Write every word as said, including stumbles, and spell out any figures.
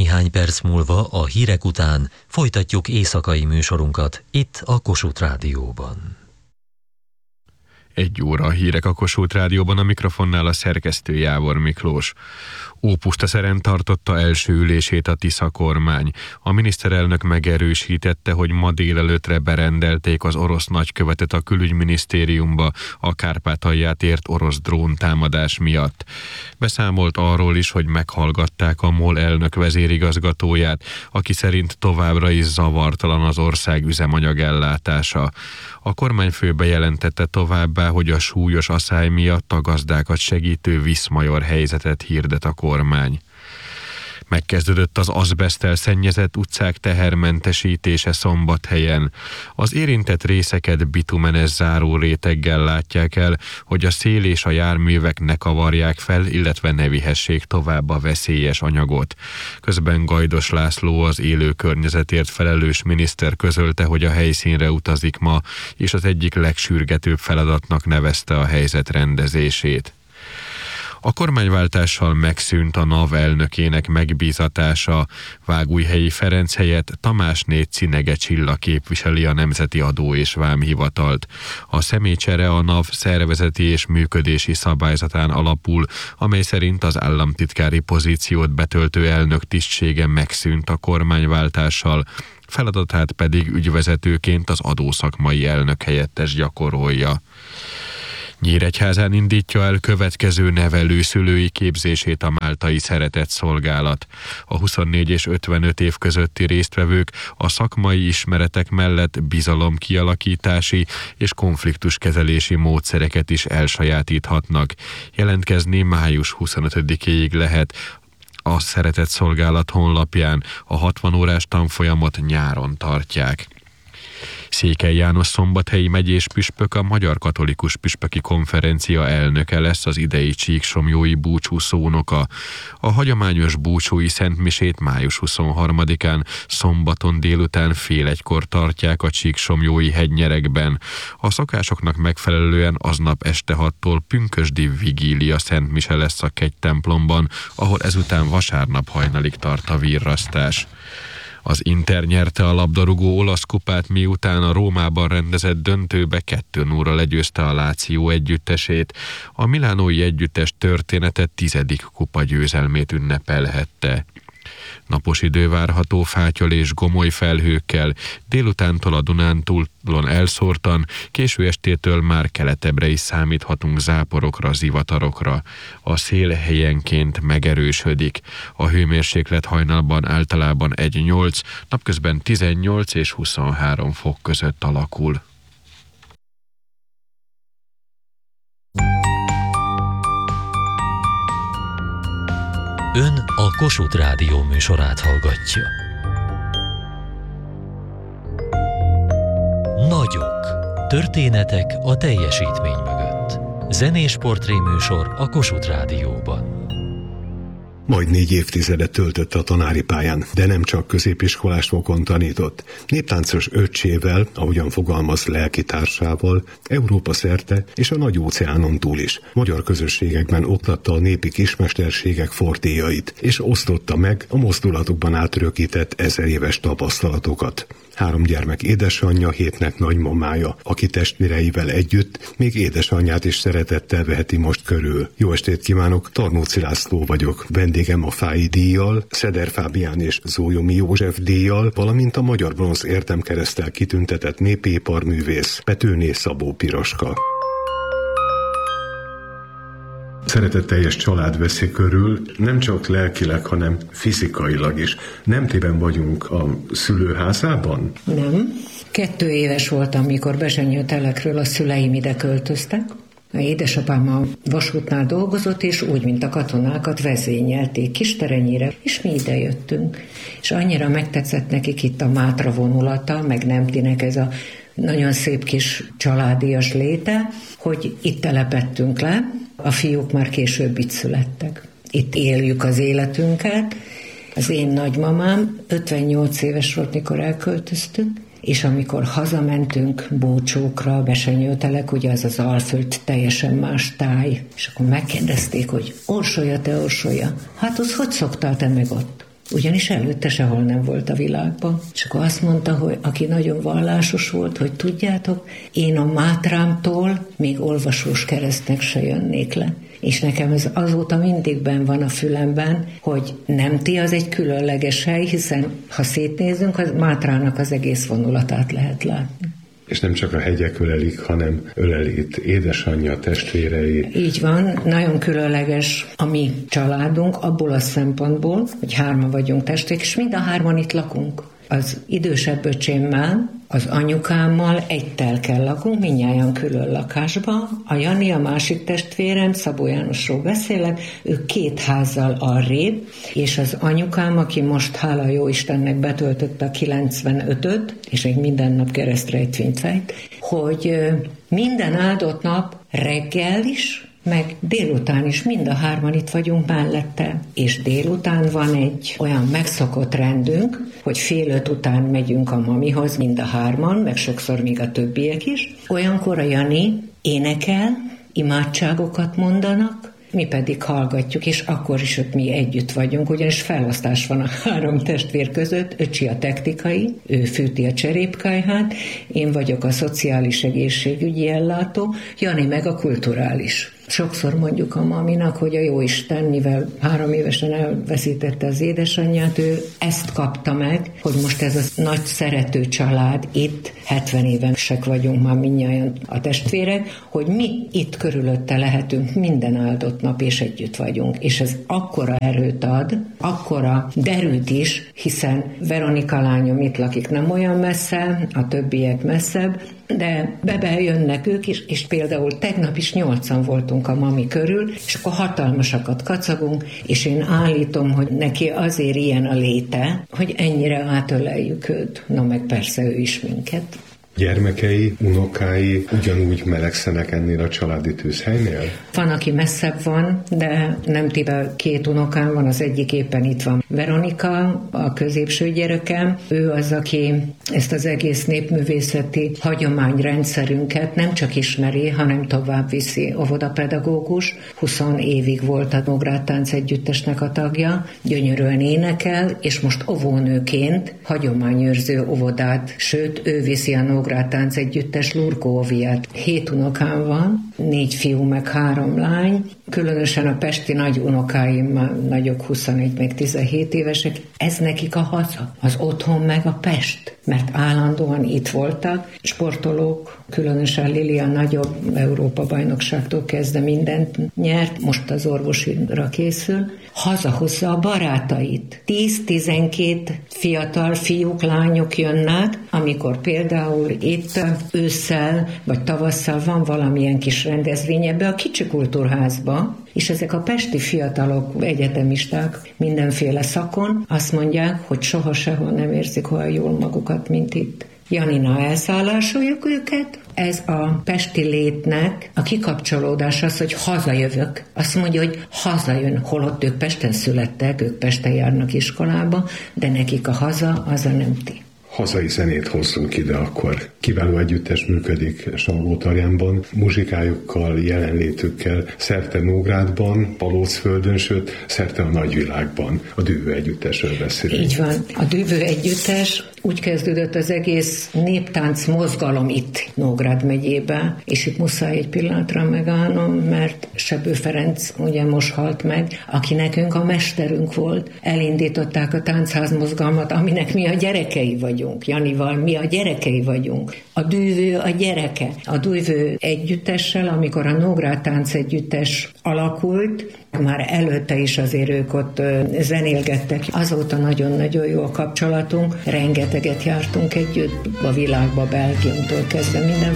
Néhány perc múlva a hírek után folytatjuk éjszakai műsorunkat itt a Kossuth Rádióban. Egy óra a hírek a Kossuth Rádióban, a mikrofonnál a szerkesztő Jávor Miklós. Ópusztaszeren tartotta első ülését a Tisza kormány. A miniszterelnök megerősítette, hogy ma délelőttre berendelték az orosz nagykövetet a külügyminisztériumba a Kárpátalját ért orosz dróntámadás miatt. Beszámolt arról is, hogy meghallgatták a MOL elnök vezérigazgatóját, aki szerint továbbra is zavartalan az ország üzemanyagellátása. A kormányfő bejelentette továbbá, hogy a súlyos aszály miatt a gazdákat segítő viszmajor helyzetet hirdet a kormány. Megkezdődött az azbeszttel szennyezett utcák tehermentesítése Szombathelyen. Az érintett részeket bitumenes záró réteggel látják el, hogy a szél és a járművek ne kavarják fel, illetve ne vihessék tovább a veszélyes anyagot. Közben Gajdos László, az élő környezetért felelős miniszter közölte, hogy a helyszínre utazik ma, és az egyik legsürgetőbb feladatnak nevezte a helyzet rendezését. A kormányváltással megszűnt a NAV elnökének megbízatása. Vágújhelyi Ferenc helyett Tamásné Cinege Csilla képviseli a Nemzeti Adó és Vámhivatalt. A személycsere a NAV szervezeti és működési szabályzatán alapul, amely szerint az államtitkári pozíciót betöltő elnök tisztsége megszűnt a kormányváltással, feladatát pedig ügyvezetőként az adószakmai elnök helyettes gyakorolja. Nyíregyházán indítja el következő nevelőszülői képzését a Máltai Szeretett Szolgálat. A huszonnégy és ötvenöt év közötti résztvevők a szakmai ismeretek mellett bizalomkialakítási és konfliktuskezelési módszereket is elsajátíthatnak. Jelentkezni május huszonötödikéig lehet. A Szeretett Szolgálat honlapján a hatvan órás tanfolyamot nyáron tartják. Székely János szombathelyi megyés püspök a Magyar Katolikus Püspöki Konferencia elnöke lesz, az idei csíksomjói búcsú szónoka. A hagyományos búcsúi szentmisét május huszonharmadikán szombaton délután fél egykor tartják a csíksomjói hegynyerekben. A szokásoknak megfelelően aznap este hattól pünkösdi vigília szentmise lesz a kegytemplomban, ahol ezután vasárnap hajnalig tart a virrasztás. Az Inter nyerte a labdarúgó olasz kupát, miután a Rómában rendezett döntőbe kettő nulla legyőzte a Láció együttesét. A milánói együttes története tizedik kupa győzelmét ünnepelhette. Napos idő várható fátyol és gomoly felhőkkel, délutántól a Dunántúlon elszórtan, késő estétől már keletebbre is számíthatunk záporokra, zivatarokra. A szél helyenként megerősödik. A hőmérséklet hajnalban általában egy nyolc, napközben tizennyolc és huszonhárom fok között alakul. Ön a Kossuth Rádió műsorát hallgatja. Nagyok. Történetek a teljesítmény mögött. Zenés portréműsor a Kossuth Rádióban. Majd négy évtizedet töltött a tanári pályán, de nem csak középiskolás fokon tanított. Néptáncos öccsével, ahogyan fogalmaz lelkitársával, Európa szerte és a nagy óceánon túl is. Magyar közösségekben oktatta a népi kismesterségek fortéjait, és osztotta meg a mozdulatokban átörökített ezer éves tapasztalatokat. Három gyermek édesanyja, hétnek nagymamája, aki testvéreivel együtt még édesanyját is szeretettel veheti most körül. Jó estét kívánok, Tarnóci László vagyok. Vendégem a Fái díjjal, Szeder Fábián és Zólyomi József díjjal, valamint a Magyar Bronz Érdemkereszttel kitüntetett népiparművész Petőné Szabó Piroska. Szeretetteljes család veszi körül, nem csak lelkileg, hanem fizikailag is. Nem tében vagyunk a szülőházában? Nem. Kettő éves voltam, amikor Bezsenyőtelekről a szüleim ide költöztek. A édesapám a vasútnál dolgozott, és úgy, mint a katonákat vezényelték Kisterenyire, és mi ide jöttünk. És annyira megtetszett nekik itt a Mátra vonulata, meg Nemtinek ez a nagyon szép kis családias léte, hogy itt telepettünk le. A fiúk már később itt születtek. Itt éljük az életünket. Az én nagymamám ötvennyolc éves volt, mikor elköltöztünk, és amikor hazamentünk búcsókra, Besenyőtelek, ugye az az Alföld teljesen más táj, és akkor megkérdezték, hogy Orsolya, te Orsolya, hát az hogy szoktál te meg ott? ugyanis előtte sehol nem volt a világban. És akkor azt mondta, hogy aki nagyon vallásos volt, hogy tudjátok, én a Mátrámtól még olvasós keresztnek se jönnék le. És nekem ez azóta mindig benn van a fülemben, hogy nem ti az egy különleges hely, hiszen ha szétnézünk, az Mátrának az egész vonulatát lehet látni. És nem csak a hegyek ölelik, hanem öleli itt édesanyja, testvérei. Így van, nagyon különleges a mi családunk abból a szempontból, hogy hárman vagyunk testvérek, és mind a hárman itt lakunk. Az idősebb öcsémmel, az anyukámmal egy telken lakunk, mindnyájan külön lakásba. A Jani, a másik testvérem, Szabó Jánosról beszélek, ő két házzal arrébb, és az anyukám, aki most hála jó Istennek betöltötte a kilencvenötöt, és még minden nap keresztrejtvényt fejt, hogy minden áldott nap reggel is, meg délután is mind a hárman itt vagyunk mellette, és délután van egy olyan megszokott rendünk, hogy fél öt után megyünk a mamihoz mind a hárman, meg sokszor még a többiek is. Olyankor a Jani énekel, imádságokat mondanak, mi pedig hallgatjuk, és akkor is ott mi együtt vagyunk, ugyanis felosztás van a három testvér között, öcsi a technikai, ő fűti a cserépkályhát, én vagyok a szociális egészségügyi ellátó, Jani meg a kulturális. Sokszor mondjuk a maminak, hogy a jóisten, mivel három évesen elveszítette az édesanyját, ő ezt kapta meg, hogy most ez a nagy szerető család itt, hetven évesek vagyunk már mindnyájan a testvérek, hogy mi itt körülötte lehetünk minden áldott nap, és együtt vagyunk. És ez akkora erőt ad, akkora derűt is, hiszen Veronika lányom itt lakik nem olyan messze, a többiek messzebb, de be jönnek ők is, és például tegnap is nyolcan voltunk a mami körül, és akkor hatalmasakat kacagunk, és én állítom, hogy neki azért ilyen a léte, hogy ennyire átöleljük őt. Na meg persze ő is minket. Gyermekei, unokái ugyanúgy melegszenek ennél a családi tűzhelynél? Van, aki messzebb van, de nem tivel két unokám van, az egyik éppen itt van. Veronika, a középső gyerekem, ő az, aki ezt az egész népművészeti hagyományrendszerünket nem csak ismeri, hanem tovább viszi. Óvodapedagógus, húsz évig volt a Nógrád Tánc Együttesnek a tagja, gyönyörűen énekel, és most óvónőként hagyományőrző óvodát, sőt, ő viszi a Nógrád Tánc Együttes Lurkó Oviát. Hét unokám van, négy fiú meg három lány, különösen a pesti nagy unokáim már nagyok, huszonegy meg tizenhét évesek, ez nekik a haza, az otthon meg a Pest, mert állandóan itt voltak, sportolók, különösen Lili a nagyobb Európa-bajnokságtól kezdve mindent nyert, most az orvosira készül, hazahozza a barátait. tíz-tizenkét fiatal fiúk, lányok jönnek, amikor például itt ősszel vagy tavasszal van valamilyen kis rendezvény ebbe a kicsi kultúrházba, és ezek a pesti fiatalok, egyetemisták mindenféle szakon azt mondják, hogy soha sehol nem érzik olyan jól magukat, mint itt. Janina, elszállásoljuk őket. Ez a pesti létnek a kikapcsolódás az, hogy hazajövök. Azt mondja, hogy hazajön, holott ők Pesten születtek, ők Pesten járnak iskolába, de nekik a haza, az a nem ti. Hazai zenét hozzunk ide akkor. Kiváló együttes működik Salgótarjánban, muzsikájukkal, jelenlétükkel, szerte Nógrádban, Palócföldön, sőt, szerte a nagyvilágban. A Dűvő Együttesről beszélünk. Így van. A Dűvő Együttes úgy kezdődött az egész néptánc mozgalom itt Nógrád megyében, és itt muszáj egy pillanatra megállnom, mert Sebő Ferenc ugye most halt meg, aki nekünk a mesterünk volt. Elindították a táncház mozgalmat, aminek mi a gyerekei vagyunk. Janival mi a gyerekei vagyunk. A Dűvő a gyereke. A Dűvő Együttessel, amikor a Nógrád Tánc Együttes alakult, már előtte is azért ők ott zenélgettek. Azóta nagyon-nagyon jó a kapcsolatunk, rengeteget jártunk együtt a világba, Belgiumtól kezdve minden